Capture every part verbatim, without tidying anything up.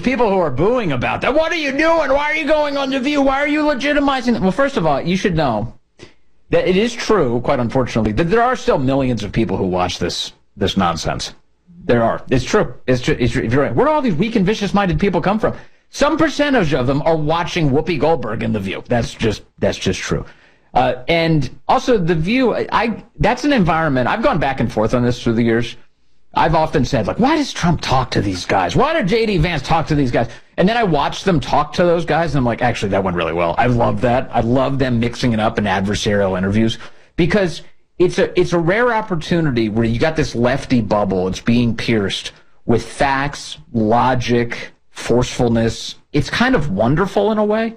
people who are booing about that. What are you doing? Why are you going on The View? Why are you legitimizing it? Well, first of all, you should know that it is true, quite unfortunately, that there are still millions of people who watch this this nonsense. There are. It's true. It's true. It's true. Where do all these weak and vicious-minded people come from? Some percentage of them are watching Whoopi Goldberg in The View. That's just that's just true. Uh, and also, The View, I that's an environment. I've gone back and forth on this through the years. I've often said, like, why does Trump talk to these guys? Why did J D Vance talk to these guys? And then I watch them talk to those guys, and I'm like, actually, that went really well. I love that. I love them mixing it up in adversarial interviews because it's a it's a rare opportunity where you got this lefty bubble. It's being pierced with facts, logic, forcefulness. It's kind of wonderful in a way.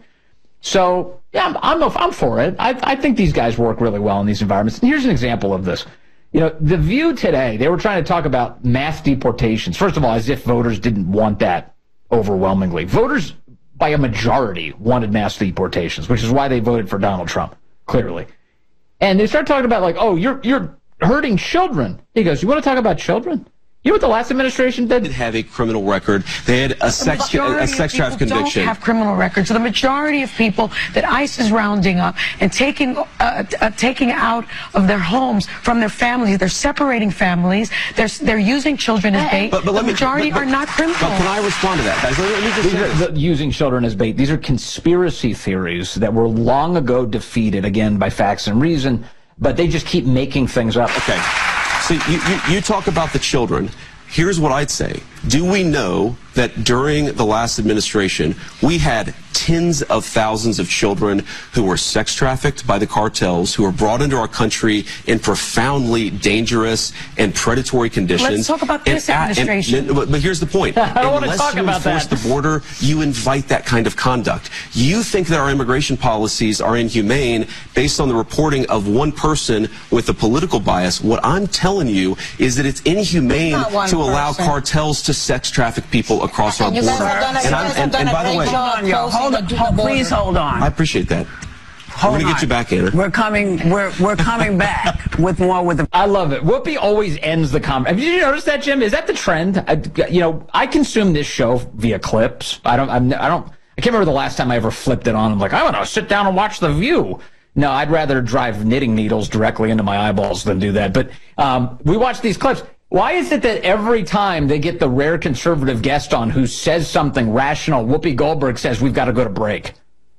So, yeah, I'm I'm, a, I'm for it. I, I think these guys work really well in these environments. And here's an example of this. You know, The View today, they were trying to talk about mass deportations. First of all, as if voters didn't want that overwhelmingly. Voters, by a majority, wanted mass deportations, which is why they voted for Donald Trump, clearly. And they start talking about, like, oh, you're you're hurting children. He goes, you want to talk about children? You know what the last administration did? Did have a criminal record. They had a sex a sex traffic conviction. Don't have criminal records. So the majority of people that ICE is rounding up and taking uh, uh, taking out of their homes from their families, they're separating families. They're they're using children as bait. But, but the me, majority but, but, are not criminal. But can I respond to that, guys? Let me just These say are the, using children as bait. These are conspiracy theories that were long ago defeated, again, by facts and reason, but they just keep making things up. Okay. So you, you, you talk about the children. Here's what I'd say. Do we know that during the last administration, we had tens of thousands of children who were sex trafficked by the cartels, who were brought into our country in profoundly dangerous and predatory conditions? Let's talk about this and, administration. And, and, but, but here's the point. I don't want to talk about that. Unless you enforce the border, you invite that kind of conduct. You think that our immigration policies are inhumane based on the reporting of one person with a political bias. What I'm telling you is that it's inhumane to allow person. cartels to sex traffic people across our And you border. guys have done a- And, I'm, and, and by the way, job Hold on, hold on, closing the hold, border. please hold on. I appreciate that. Hold We're going to on. get you back, Anna. We're coming. We're we're coming back with more with the. I love it. Whoopi always ends the conversation. Did you notice that, Jim? Is that the trend? I, you know, I consume this show via clips. I don't. I'm, I don't. I can't remember the last time I ever flipped it on. I'm like, I want to sit down and watch The View. No, I'd rather drive knitting needles directly into my eyeballs than do that. But um, we watch these clips. Why is it that every time they get the rare conservative guest on who says something rational, Whoopi Goldberg says we've got to go to break?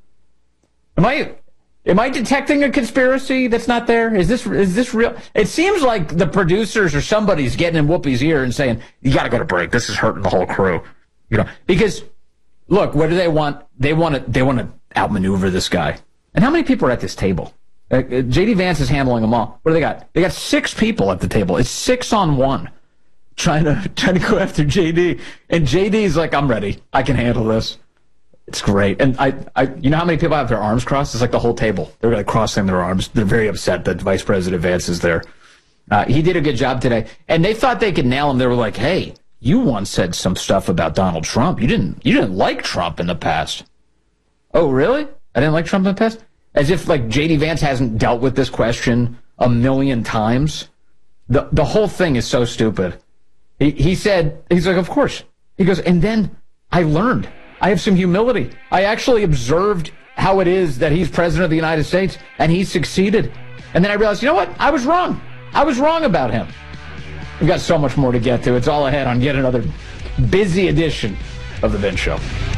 Am I am I detecting a conspiracy that's not there? Is this is this real? It seems like the producers or somebody's getting in Whoopi's ear and saying, you got to go to break. This is hurting the whole crew. You know, because look, what do they want? They want to they want to outmaneuver this guy. And how many people are at this table? Uh, J D Vance is handling them all. What do they got? They got six people at the table. It's six on one trying to trying to go after J D. And J D's like, I'm ready. I can handle this. It's great. And I, I, you know how many people have their arms crossed? It's like the whole table. They're like crossing their arms. They're very upset that Vice President Vance is there. Uh, he did a good job today. And they thought they could nail him. They were like, hey, you once said some stuff about Donald Trump. You didn't, you didn't like Trump in the past. Oh, really? I didn't like Trump in the past? As if, like, J D Vance hasn't dealt with this question a million times. The the whole thing is so stupid. He, he said, he's like, of course. He goes, and then I learned. I have some humility. I actually observed how it is that he's president of the United States, and he succeeded. And then I realized, you know what? I was wrong. I was wrong about him. We've got so much more to get to. It's all ahead on yet another busy edition of The Vince Show.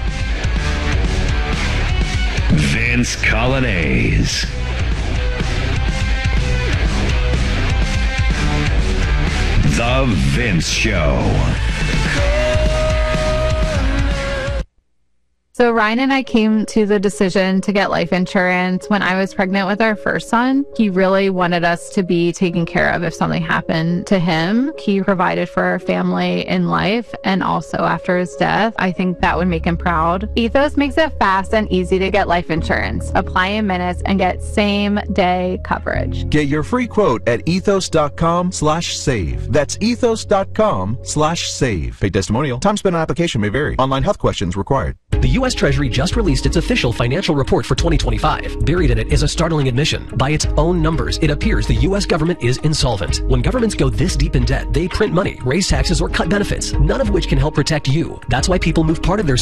Vince Coglianese. The Vince Show. So Ryan and I came to the decision to get life insurance when I was pregnant with our first son. He really wanted us to be taken care of if something happened to him. He provided for our family in life and also after his death. I think that would make him proud. Ethos makes it fast and easy to get life insurance. Apply in minutes and get same day coverage. Get your free quote at ethos.com slash save. That's ethos.com slash save. Paid testimonial. Time spent on application may vary. Online health questions required. The U S Treasury just released its official financial report for twenty twenty-five. Buried in it is a startling admission. By its own numbers, it appears the U S government is insolvent. When governments go this deep in debt, they print money, raise taxes, or cut benefits, none of which can help protect you. That's why people move part of their